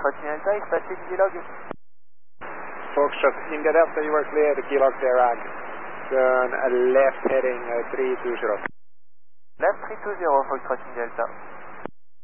Foxtrot Delta, expected G-log. Foxtrot, in the Delta you were clear, the G-log there and turn left heading 320. Left 320, Foxtrot Delta.